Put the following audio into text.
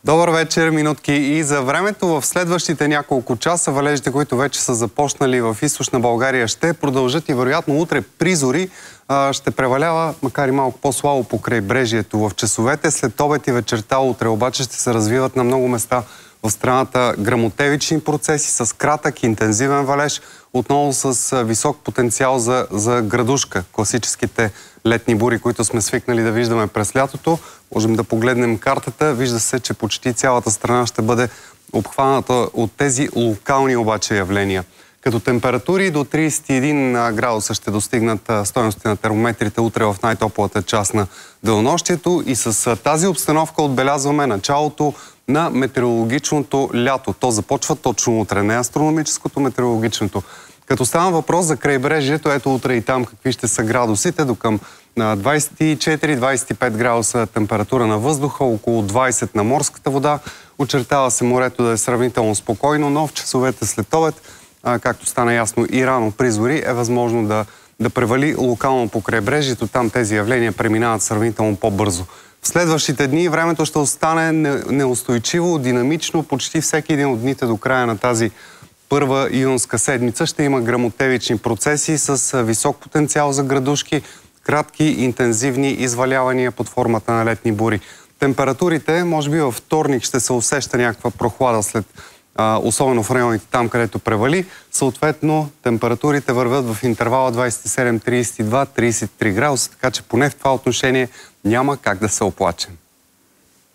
Добър вечер, минутки и за времето в следващите няколко часа валежите, които вече са започнали в източна България, ще продължат и вероятно утре при зори ще превалява, макар и малко по-слабо по крайбрежието в часовете. След обед и вечерта утре обаче ще се развиват на много места в страната гръмотевични процеси с кратък интензивен валеж, отново с висок потенциал за градушка. Класическите летни бури, които сме свикнали да виждаме през лятото. Можем да погледнем картата. Вижда се, че почти цялата страна ще бъде обхваната от тези локални обаче явления. Като температури до 31 градуса ще достигнат стойности на термометрите утре в най-топлата част на денонощието и с тази обстановка отбелязваме началото на метеорологичното лято. То започва точно утре, не астрономическото, метеорологичното. Като става въпрос за крайбрежието, ето утре и там какви ще са градусите, до към 24-25 градуса температура на въздуха, около 20 на морската вода. Очертава се морето да е сравнително спокойно, но в часовете след обед, както стана ясно и рано при зори, е възможно да превали локално по крайбрежието. Там тези явления преминават сравнително по-бързо. В следващите дни времето ще остане неустойчиво, динамично. Почти всеки един от дните до края на тази първа июнска седмица ще има гръмотевични процеси с висок потенциал за градушки, кратки, интензивни извалявания под формата на летни бури. Температурите, може би във вторник ще се усеща някаква прохлада след особено в районите там, където превали. Съответно, температурите вървят в интервала 27-32-33 градуса, така че поне в това отношение няма как да се оплачем.